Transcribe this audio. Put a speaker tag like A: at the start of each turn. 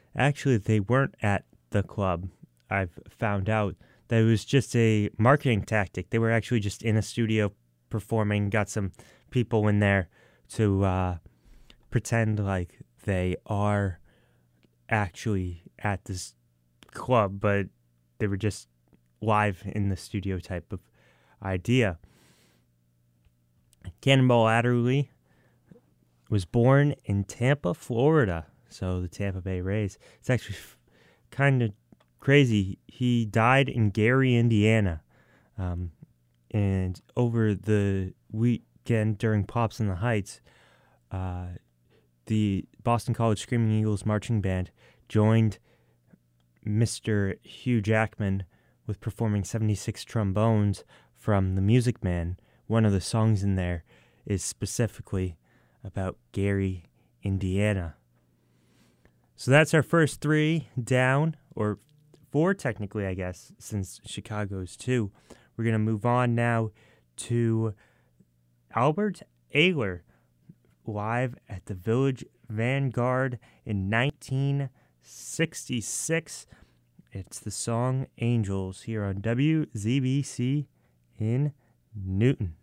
A: Actually, they weren't at the club. I've found out that it was just a marketing tactic. They were actually just in a studio performing, got some people in there to pretend like they are actually at this club, but they were just live in the studio type of idea. Cannonball Adderley was born in Tampa, Florida, so the Tampa Bay Rays. It's actually kind of crazy. He died in Gary, Indiana, and over the weekend during Pops in the Heights, the Boston College Screaming Eagles marching band joined Mr. Hugh Jackman with performing 76 trombones from The Music Man. One of the songs in there is specifically about Gary, Indiana. So that's our first three down, or four technically, I guess, since Chicago's two. We're going to move on now to Albert Ayler, live at the Village Vanguard in 1966. It's the song Angels here on WZBC in Newton.